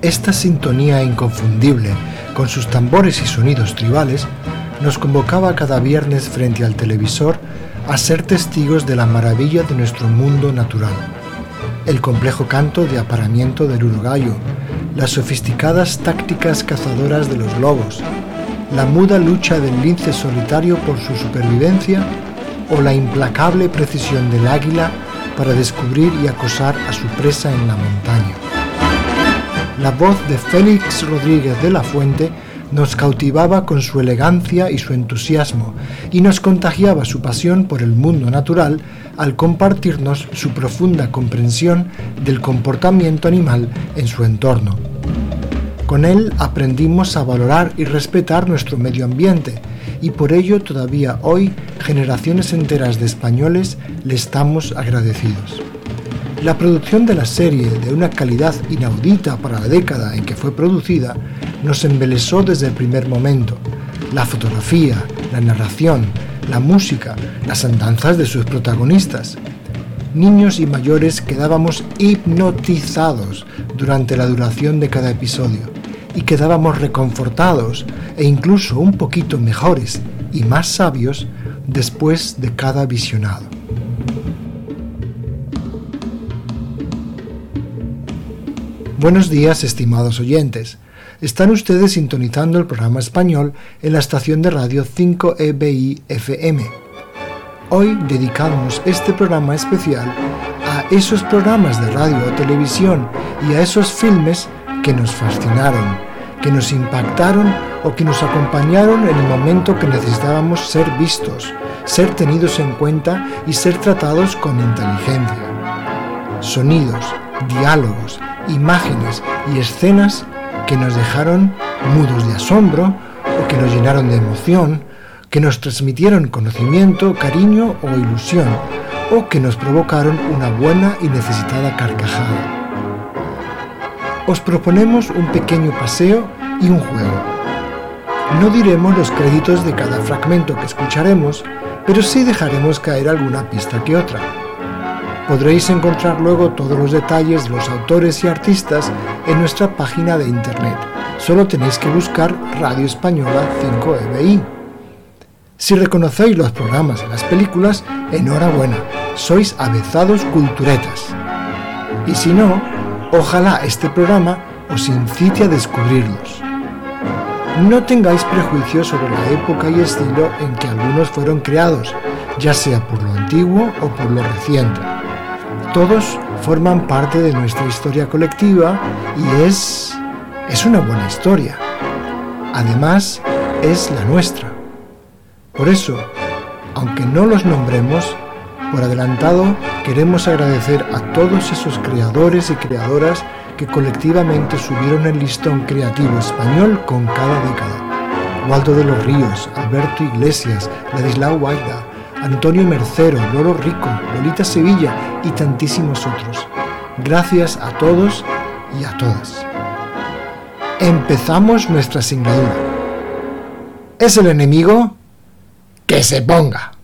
Esta sintonía inconfundible, con sus tambores y sonidos tribales, nos convocaba cada viernes frente al televisor a ser testigos de la maravilla de nuestro mundo natural. El complejo canto de apareamiento del urogallo, las sofisticadas tácticas cazadoras de los lobos, la muda lucha del lince solitario por su supervivencia o la implacable precisión del águila para descubrir y acosar a su presa en la montaña. La voz de Félix Rodríguez de la Fuente nos cautivaba con su elegancia y su entusiasmo y nos contagiaba su pasión por el mundo natural al compartirnos su profunda comprensión del comportamiento animal en su entorno. Con él aprendimos a valorar y respetar nuestro medio ambiente y por ello todavía hoy generaciones enteras de españoles le estamos agradecidos. La producción de la serie, de una calidad inaudita para la década en que fue producida, nos embelesó desde el primer momento. La fotografía, la narración, la música, las andanzas de sus protagonistas. Niños y mayores quedábamos hipnotizados durante la duración de cada episodio y quedábamos reconfortados e incluso un poquito mejores y más sabios después de cada visionado. Buenos días, estimados oyentes. Están ustedes sintonizando el programa español en la estación de radio 5EBI FM. Hoy dedicamos este programa especial a esos programas de radio o televisión y a esos filmes que nos fascinaron, que nos impactaron o que nos acompañaron en el momento que necesitábamos ser vistos, ser tenidos en cuenta y ser tratados con inteligencia. Sonidos, diálogos, imágenes y escenas que nos dejaron mudos de asombro o que nos llenaron de emoción, que nos transmitieron conocimiento, cariño o ilusión, o que nos provocaron una buena y necesitada carcajada. Os proponemos un pequeño paseo y un juego. No diremos los créditos de cada fragmento que escucharemos, pero sí dejaremos caer alguna pista que otra. Podréis encontrar luego todos los detalles de los autores y artistas en nuestra página de internet. Solo tenéis que buscar Radio Española 5EBI. Si reconocéis los programas de las películas, enhorabuena, sois avezados culturetas. Y si no, ojalá este programa os incite a descubrirlos. No tengáis prejuicios sobre la época y estilo en que algunos fueron creados, ya sea por lo antiguo o por lo reciente. Todos forman parte de nuestra historia colectiva y es una buena historia. Además, es la nuestra. Por eso, aunque no los nombremos, por adelantado queremos agradecer a todos esos creadores y creadoras que colectivamente subieron el listón creativo español con cada década. Waldo de los Ríos, Alberto Iglesias, Ladislao Guaita, Antonio Mercero, Lolo Rico, Lolita Sevilla y tantísimos otros. Gracias a todos y a todas. Empezamos nuestra singladura. ¿Es el enemigo? ¡Que se ponga!